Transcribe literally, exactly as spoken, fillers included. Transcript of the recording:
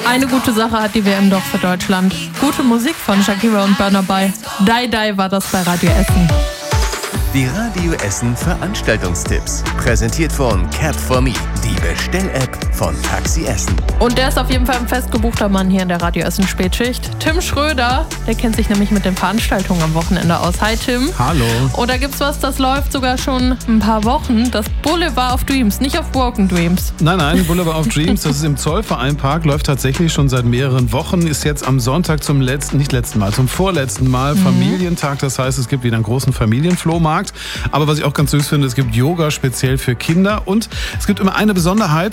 Eine gute Sache hat die W M doch für Deutschland. Gute Musik von Shakira und Burna Boy. Die Die war das bei Radio Essen. Die Radio Essen Veranstaltungstipps. Präsentiert von Cap for Me, die Bestell-App von Taxi Essen. Und der ist auf jeden Fall ein festgebuchter Mann hier in der Radio Essen Spätschicht. Tim Schröder, der kennt sich nämlich mit den Veranstaltungen am Wochenende aus. Hi Tim. Hallo. Und da gibt's was, das läuft sogar schon ein paar Wochen. Das Boulevard of Dreams, nicht auf Broken Dreams. Nein, nein, Boulevard of Dreams, das ist im Zollvereinpark, läuft tatsächlich schon seit mehreren Wochen, ist jetzt am Sonntag zum letzten, nicht letzten Mal, zum vorletzten Mal mhm. Familientag. Das heißt, es gibt wieder einen großen Familienflohmarkt. Aber was ich auch ganz süß finde, es gibt Yoga speziell für Kinder und es gibt immer eine Besonderheit,